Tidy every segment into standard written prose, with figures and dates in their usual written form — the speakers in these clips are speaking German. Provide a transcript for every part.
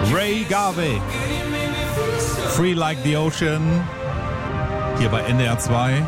Ray Garvey. Free Like the Ocean. Hier bei NDR 2.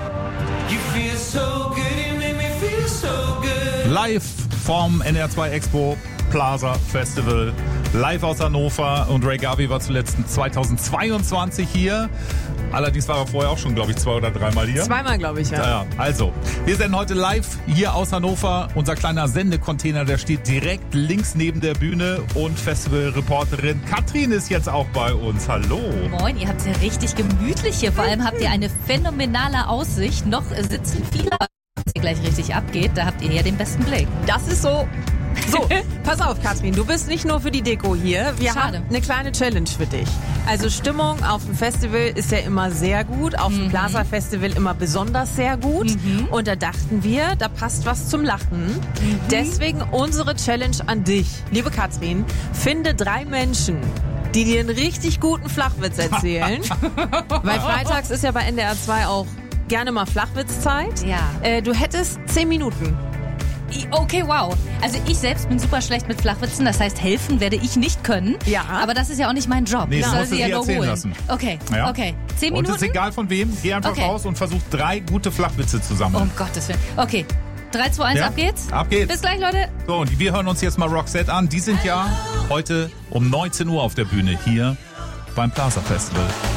Live vom NDR 2 Expo Plaza Festival. Live aus Hannover. Und Ray Garvey war zuletzt 2022 hier. Allerdings war er vorher auch schon, glaube ich, 2 oder 3 Mal hier. Zweimal, glaube ich, ja. Also, wir senden heute live hier aus Hannover. Unser kleiner Sendecontainer, der steht direkt links neben der Bühne. Und Festivalreporterin Katrin ist jetzt auch bei uns. Hallo. Moin, ihr habt es ja richtig gemütlich hier. Vor allem habt ihr eine phänomenale Aussicht. Noch sitzen viele, wenn es hier gleich richtig abgeht. Da habt ihr ja den besten Blick. Das ist so. So, pass auf, Katrin, du bist nicht nur für die Deko hier. Wir haben eine kleine Challenge für dich. Also Stimmung auf dem Festival ist ja immer sehr gut, auf dem Plaza Festival immer besonders sehr gut. Und da dachten wir, da passt was zum Lachen. Deswegen unsere Challenge an dich. Liebe Katrin, finde 3 Menschen, die dir einen richtig guten Flachwitz erzählen. Weil freitags ist ja bei NDR 2 auch gerne mal Flachwitzzeit. Ja. Du hättest 10 Minuten. Okay, wow. Also ich selbst bin super schlecht mit Flachwitzen, das heißt, helfen werde ich nicht können. Ja. Aber das ist ja auch nicht mein Job. Nee, Ich das soll musst du sie dir ja erzählen überholen. lassen. Okay, Ja. okay. 10 Und Minuten? es ist egal von wem, geh einfach Okay. raus und versuch 3 gute Flachwitze zu sammeln. Um Gottes Willen. Okay, 3, 2, 1, Ja? ab geht's. Ab geht's. Bis gleich, Leute. So, und wir hören uns jetzt mal Roxette an. Die sind ja heute um 19 Uhr auf der Bühne hier beim Plaza Festival.